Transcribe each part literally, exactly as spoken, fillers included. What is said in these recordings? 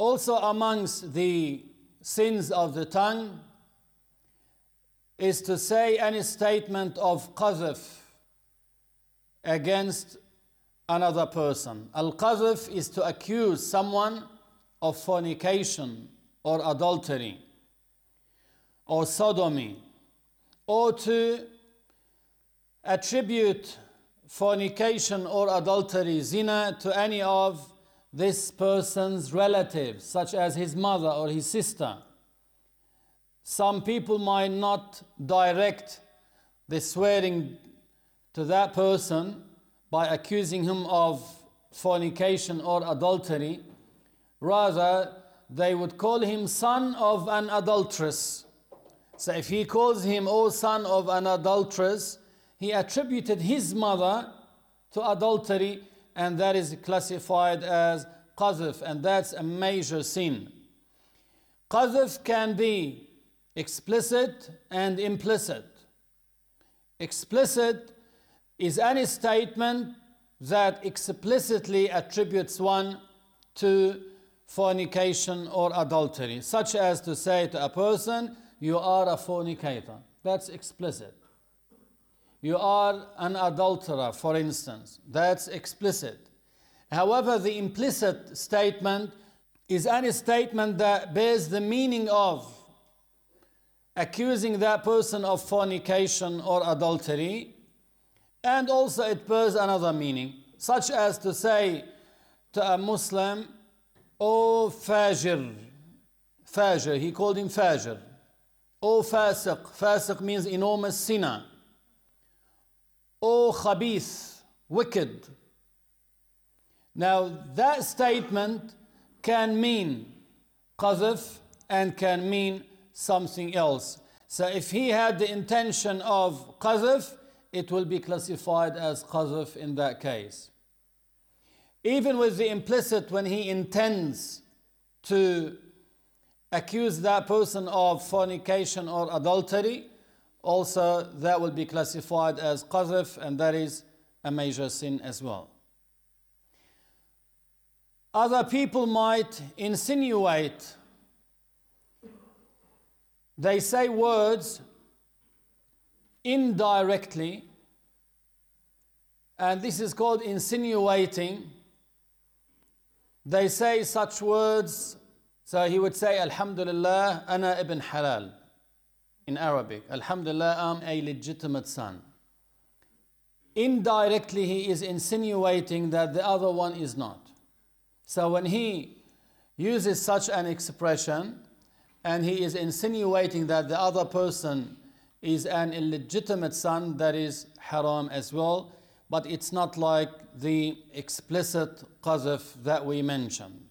Also amongst the sins of the tongue is to say any statement of qadhf against another person. Al-qadhf is to accuse someone of fornication or adultery or sodomy, or to attribute fornication or adultery, zina, to any of this person's relatives, such as his mother or his sister. Some people might not direct the swearing to that person by accusing him of fornication or adultery. Rather, they would call him son of an adulteress. So if he calls him, "O son of an adulteress," he attributed his mother to adultery, and that is classified as qadhf, and that's a major sin. Qadhf can be explicit and implicit. Explicit is any statement that explicitly attributes one to fornication or adultery, such as to say to a person, "You are a fornicator." That's explicit. "You are an adulterer," for instance. That's explicit. However, the implicit statement is any statement that bears the meaning of accusing that person of fornication or adultery, and also it bears another meaning, such as to say to a Muslim, "O fajr," fajr, he called him fajr. "O fasiq," fasiq means enormous sinner. "O khabith," wicked. Now that statement can mean qadhf and can mean something else. So if he had the intention of qadhf, it will be classified as qadhf in that case. Even with the implicit, when he intends to accuse that person of fornication or adultery, also that will be classified as qadhf, and that is a major sin as well. Other people might insinuate. They say words indirectly, and this is called insinuating. They say such words, so he would say, "Alhamdulillah, ana ibn halal," in Arabic. "Alhamdulillah, I'm a legitimate son." Indirectly, he is insinuating that the other one is not. So when he uses such an expression and he is insinuating that the other person is an illegitimate son, that is haram as well, but it's not like the explicit qadhf that we mentioned.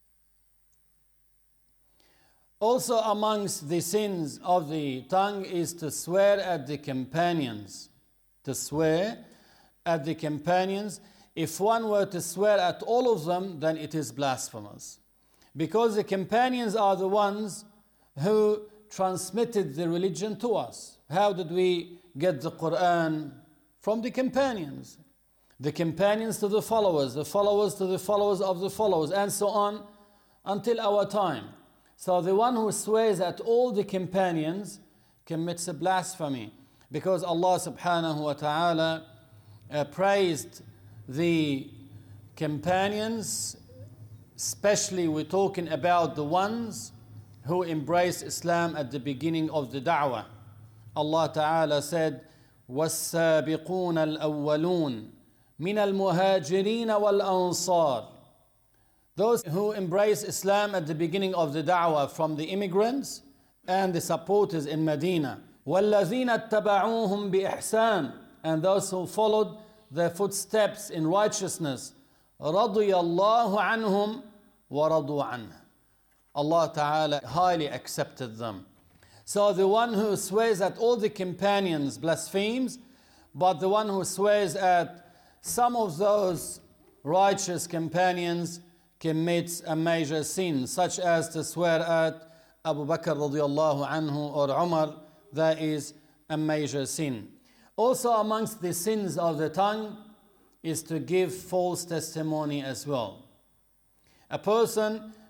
Also amongst the sins of the tongue is to swear at the companions. To swear at the companions. If one were to swear at all of them, then it is blasphemous. Because the companions are the ones who transmitted the religion to us. How did we get the Quran? From the companions. The companions to the followers, the followers to the followers of the followers, and so on until our time. So the one who swears at all the companions commits a blasphemy, because Allah subhanahu wa ta'ala uh, praised the companions, especially we're talking about the ones who embraced Islam at the beginning of the da'wah. Allah Ta'ala said, وَالسَّابِقُونَ الْأَوَّلُونَ مِنَ الْمُهَاجِرِينَ وَالْأَنصَارِ. Those who embraced Islam at the beginning of the da'wah from the immigrants and the supporters in Medina. وَالَّذِينَ اتَّبَعُوهُمْ بِإِحْسَانٍ. And those who followed their footsteps in righteousness. رَضِيَ اللَّهُ عَنْهُمْ وَرَضُوا عَنْهُ. Allah Ta'ala highly accepted them. So the one who swears at all the companions blasphemes, but the one who swears at some of those righteous companions commits a major sin, such as to swear at Abu Bakr radiallahu anhu or Umar. That is a major sin. Also amongst the sins of the tongue is to give false testimony as well. A person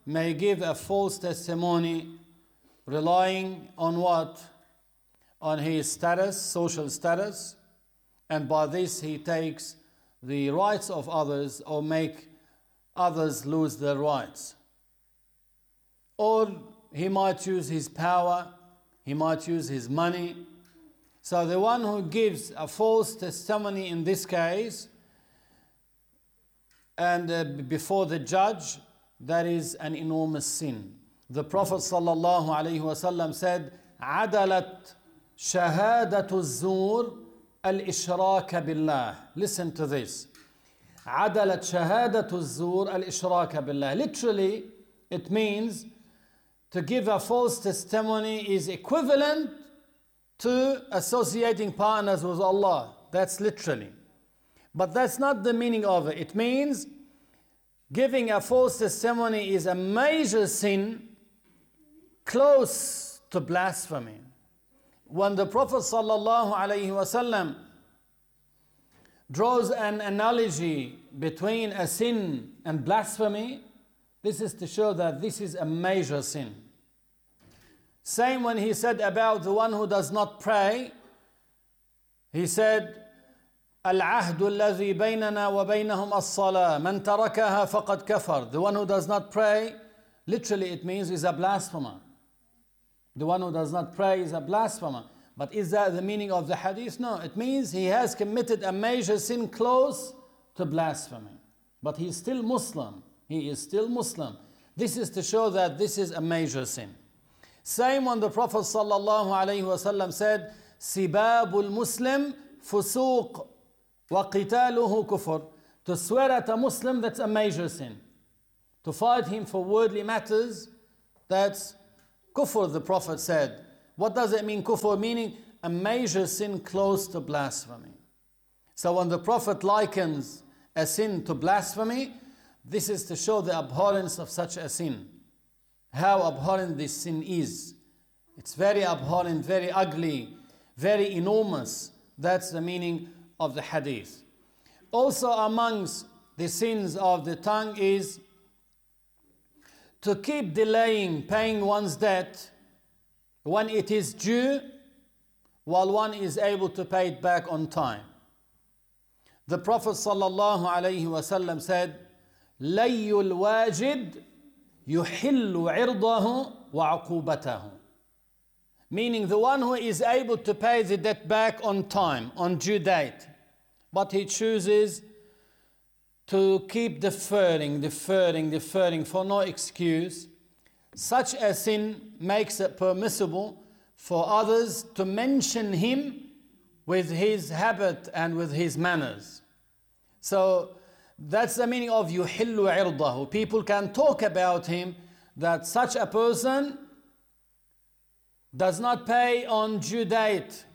may give a false testimony relying on what? On his status, social status, and by this he takes the rights of others or make others lose their rights. Or he might use his power, he might use his money. So the one who gives a false testimony in this case, and uh, before the judge, that is an enormous sin. The Prophet sallallahu alaihi wasallam said, "Adalat shahadatu zur al-ishraka billah." Listen to this. "Adalat shahadatu zur al-ishraka billah." Literally, it means to give a false testimony is equivalent to associating partners with Allah. That's literally. But that's not the meaning of it. It means giving a false testimony is a major sin close to blasphemy. When the Prophet sallallahu alaihi wasallam draws an analogy between a sin and blasphemy, this is to show that this is a major sin. Same when he said about the one who does not pray, he said, العهد الذي بيننا وبينهم الصلاة من تركها فقد كفر. The one who does not pray, literally it means is a blasphemer. The one who does not pray is a blasphemer. But is that the meaning of the hadith? No, it means he has committed a major sin close to blasphemy. But he is still Muslim. He is still Muslim. This is to show that this is a major sin. Same when the Prophet sallallahu alaihi wasallam said, "Sibabul Muslim fusuq wa qitaluhu kufr." To swear at a Muslim, that's a major sin. To fight him for worldly matters, that's kufr, the Prophet said. What does it mean, kufr? Meaning a major sin close to blasphemy. So when the Prophet likens a sin to blasphemy, this is to show the abhorrence of such a sin. How abhorrent this sin is. It's very abhorrent, very ugly, very enormous. That's the meaning of the hadith. Also amongst the sins of the tongue is to keep delaying paying one's debt when it is due, while one is able to pay it back on time. The Prophet sallallahu alaihi wasallam said, لَيُّ الْوَاجِدِ يُحِلُّ عِرْضَهُ وَعُقُوبَتَهُ. Meaning the one who is able to pay the debt back on time, on due date, but he chooses to keep deferring, deferring, deferring for no excuse, such a sin makes it permissible for others to mention him with his habit and with his manners. So that's the meaning of يُحِلُّ عِرْضَهُ. People can talk about him that such a person does not pay on due date.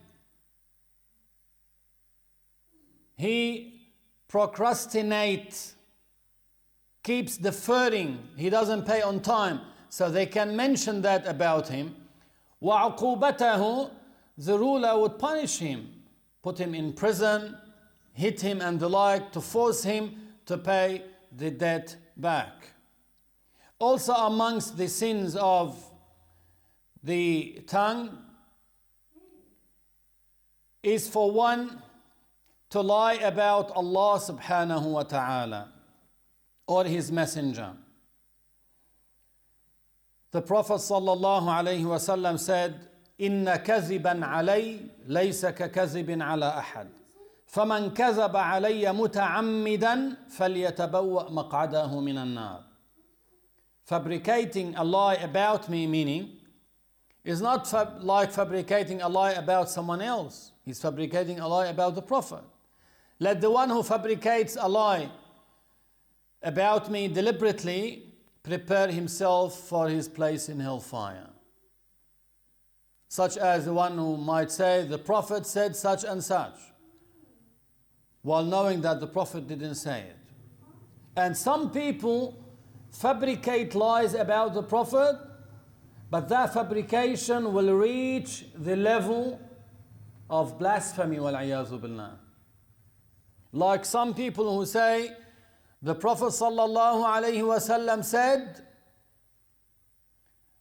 He procrastinates, keeps deferring, he doesn't pay on time. So they can mention that about him. وَعُقُوبَتَهُ, the ruler would punish him, put him in prison, hit him and the like, to force him to pay the debt back. Also amongst the sins of the tongue is for one to lie about Allah subhanahu wa ta'ala or his messenger. The Prophet sallallahu alayhi wa sallam said, إِنَّ كَذِبًا عَلَيّْ لَيْسَ كَكَذِبٍ عَلَى أَحَدٍ فَمَنْ كَذَبَ عَلَيَّ مُتَعَمِّدًا فَلْيَتَبَوَّأْ مَقْعَدَهُ مِنَ النَّارِ. Fabricating a lie about me, meaning, is not fab- like fabricating a lie about someone else. He's fabricating a lie about the Prophet. Let the one who fabricates a lie about me deliberately prepare himself for his place in hellfire. Such as the one who might say, the Prophet said such and such, while knowing that the Prophet didn't say it. And some people fabricate lies about the Prophet, but that fabrication will reach the level of blasphemy, wal-'iyadhu billah. Like some people who say, the Prophet sallallahu alaihi wasallam said,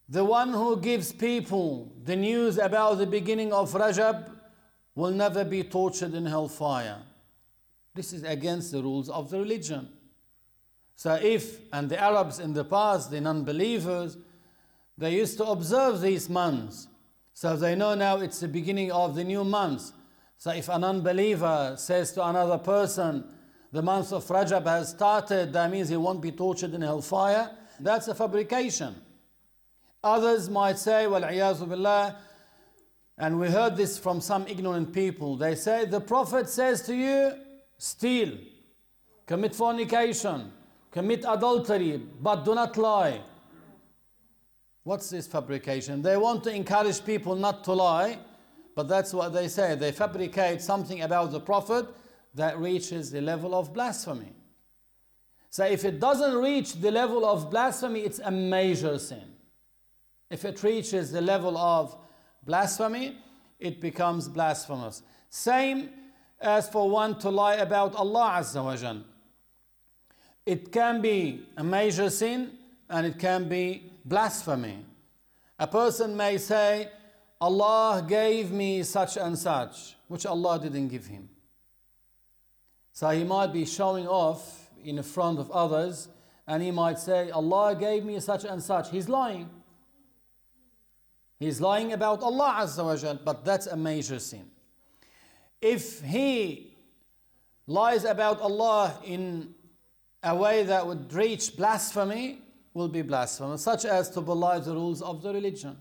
The one who gives people the news about the beginning of Rajab will never be tortured in hellfire. This is against the rules of the religion. So if, and the Arabs in the past, the non-believers, they used to observe these months. So they know now it's the beginning of the new month. So if a non-believer says to another person, the month of Rajab has started, that means he won't be tortured in hellfire, that's a fabrication. Others might say, wal-'iyazu billah, and we heard this from some ignorant people, they say, the Prophet says to you, steal, commit fornication, commit adultery, but do not lie. What's this fabrication? They want to encourage people not to lie, but that's what they say. They fabricate something about the Prophet that reaches the level of blasphemy. So if it doesn't reach the level of blasphemy, it's a major sin. If it reaches the level of blasphemy, it becomes blasphemous. Same as for one to lie about Allah Azza wa Jal. It can be a major sin and it can be blasphemy. A person may say, Allah gave me such and such, which Allah didn't give him. So he might be showing off in front of others and he might say, Allah gave me such and such. He's lying. He's lying about Allah Azza wa Jal, but that's a major sin. If he lies about Allah in a way that would reach blasphemy, will be blasphemous, such as to belie the rules of the religion.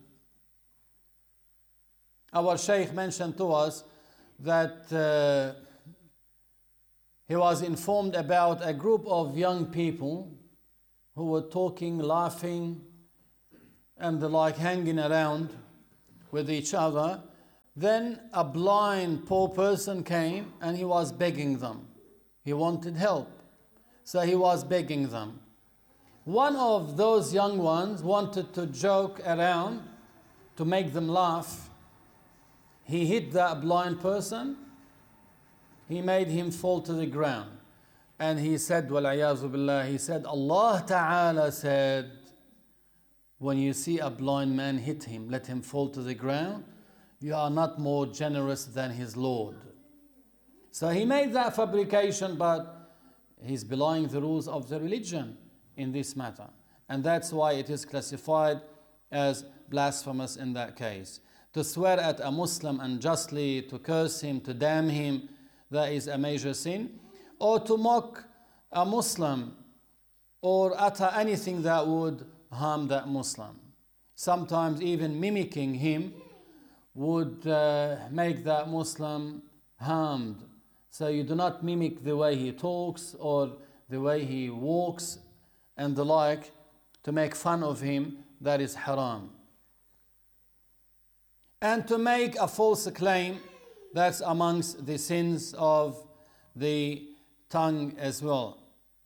Our Shaykh mentioned to us that uh, he was informed about a group of young people who were talking, laughing, and like hanging around with each other. Then a blind poor person came and he was begging them. He wanted help, so he was begging them. One of those young ones wanted to joke around to make them laugh. He hit that blind person. He made him fall to the ground. And he said, wal-'iyazu billah, he said, Allah Ta'ala said, when you see a blind man hit him, let him fall to the ground, you are not more generous than his Lord. So he made that fabrication, but he's belying the rules of the religion in this matter. And that's why it is classified as blasphemous in that case. To swear at a Muslim unjustly, to curse him, to damn him, that is a major sin. Or to mock a Muslim or utter anything that would harm that Muslim. Sometimes even mimicking him would uh, make that Muslim harmed. So you do not mimic the way he talks or the way he walks and the like, to make fun of him, that is haram. And to make a false claim, that's amongst the sins of the tongue as well.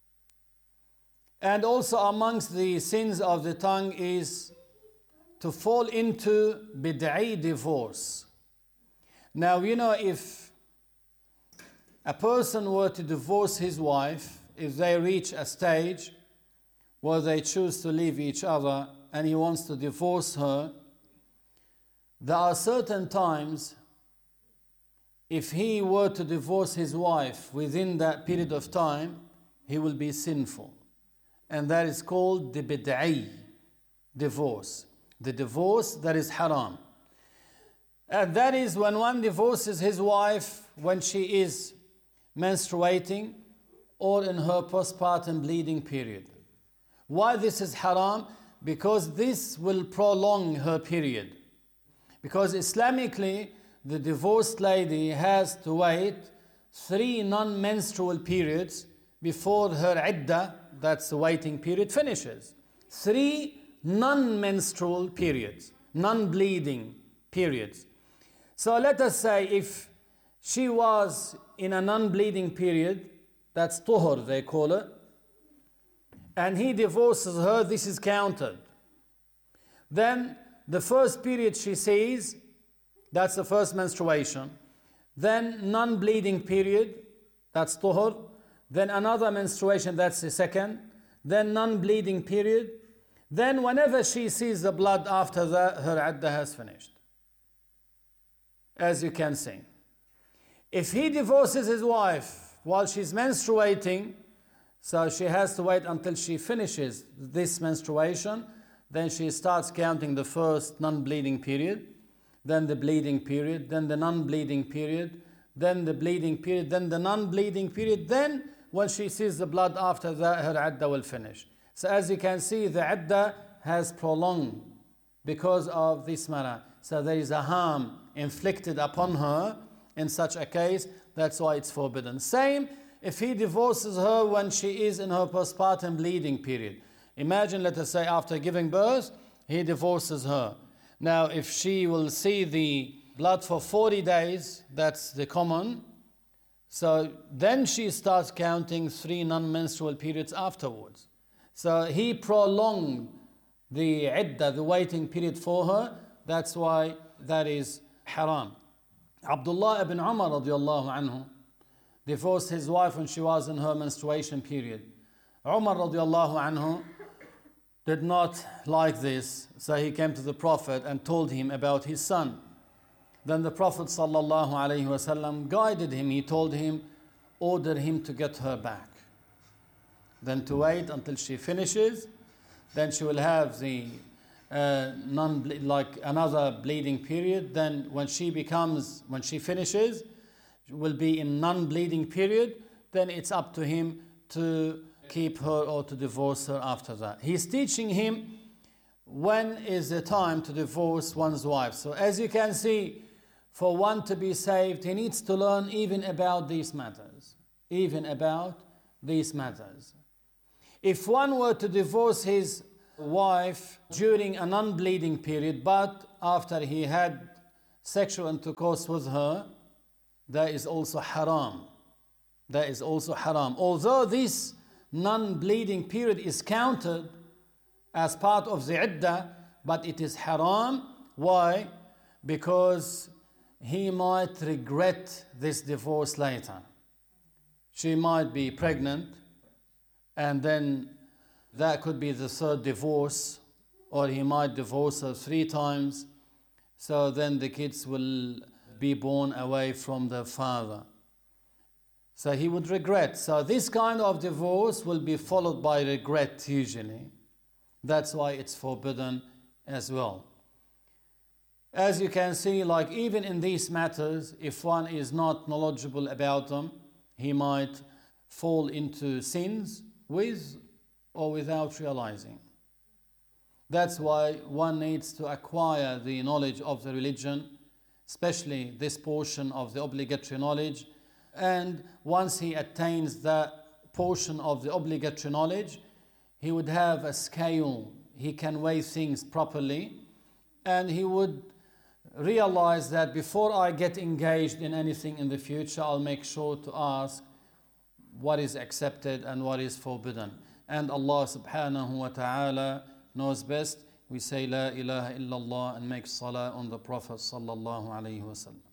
And also amongst the sins of the tongue is to fall into bid'i divorce. Now, you know, if a person were to divorce his wife, if they reach a stage where they choose to leave each other and he wants to divorce her, there are certain times, if he were to divorce his wife within that period of time, he will be sinful. And that is called the bid'i divorce. The divorce that is haram. And that is when one divorces his wife when she is menstruating or in her postpartum bleeding period. Why this is haram? Because this will prolong her period. Because Islamically, the divorced lady has to wait three non-menstrual periods before her iddah, that's the waiting period, finishes. Three non-menstrual periods, non-bleeding periods. So let us say if she was in a non-bleeding period, that's tuhur they call it, and he divorces her, this is counted. Then the first period she sees, that's the first menstruation. Then non-bleeding period, that's tuhur. Then another menstruation, that's the second. Then non-bleeding period. then whenever she sees the blood after that, her iddah has finished. As you can see. If he divorces his wife while she's menstruating, so she has to wait until she finishes this menstruation, then she starts counting the first non-bleeding period, then the bleeding period, then the non-bleeding period, then the bleeding period, then the non-bleeding period, then when she sees the blood after that, her iddah will finish. So as you can see, the iddah has prolonged because of this matter. So there is a harm inflicted upon her in such a case. That's why it's forbidden. Same if he divorces her when she is in her postpartum bleeding period. Imagine, let us say, after giving birth, he divorces her. Now, if she will see the blood for forty days, that's the common, so then she starts counting three non-menstrual periods afterwards. So he prolonged the iddah, the waiting period for her. That's why that is haram. Abdullah ibn Umar radiallahu anhu divorced his wife when she was in her menstruation period. Umar radiallahu anhu did not like this, so he came to the Prophet and told him about his son. Then the Prophet sallallahu alaihi wasallam guided him. He told him, order him to get her back. Then to wait until she finishes. Then she will have the uh, non like another bleeding period. Then when she becomes, when she finishes, will be in non-bleeding period. Then it's up to him to keep her or to divorce her after that. He's teaching him when is the time to divorce one's wife. So as you can see, for one to be saved, he needs to learn even about these matters. Even about these matters. If one were to divorce his wife during a non-bleeding period, but after he had sexual intercourse with her, that is also haram. That is also haram. Although this non-bleeding period is counted as part of the iddah, but it is haram. Why? Because he might regret this divorce later. She might be pregnant, and then that could be the third divorce, or he might divorce her three times, so then the kids will be born away from their father. So he would regret. So this kind of divorce will be followed by regret usually. That's why it's forbidden as well. As you can see, like even in these matters, if one is not knowledgeable about them, he might fall into sins with or without realizing. That's why one needs to acquire the knowledge of the religion, especially this portion of the obligatory knowledge. And once he attains that portion of the obligatory knowledge, he would have a scale. He can weigh things properly, and he would realize that before I get engaged in anything in the future, I'll make sure to ask what is accepted and what is forbidden. And Allah subhanahu wa ta'ala knows best. We say La ilaha illallah and make salah on the Prophet sallallahu alayhi wa sallam.